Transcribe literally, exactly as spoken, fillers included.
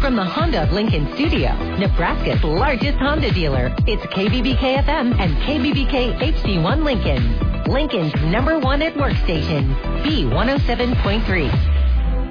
From the Honda of Lincoln studio, Nebraska's largest Honda dealer, it's K B B K F M and K B B K H D one Lincoln. Lincoln's number one at work station, B one oh seven point three.